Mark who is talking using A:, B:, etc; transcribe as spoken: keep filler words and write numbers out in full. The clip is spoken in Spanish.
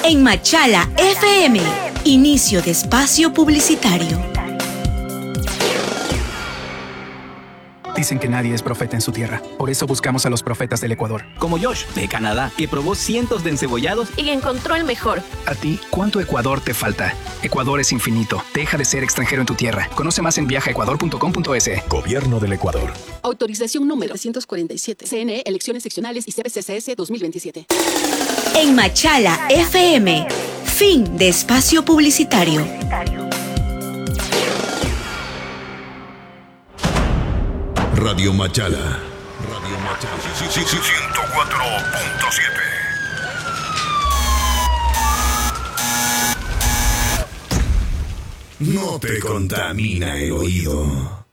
A: En Machala F M, inicio de espacio publicitario.
B: Dicen que nadie es profeta en su tierra. Por eso buscamos a los profetas del Ecuador.
C: Como Josh, de Canadá, que probó cientos de encebollados
D: y encontró el mejor.
B: A ti, ¿cuánto Ecuador te falta? Ecuador es infinito. Deja de ser extranjero en tu tierra. Conoce más en viaja ecuador punto com punto es.
E: Gobierno del Ecuador.
F: Autorización número trescientos cuarenta y siete. C N E, Elecciones Seccionales y C B C C S dos mil veintisiete.
A: En Machala F M, fin de espacio publicitario.
E: Radio Machala. Radio Machala. Sí, sí, sí, ciento cuatro punto siete. No te contamina el oído.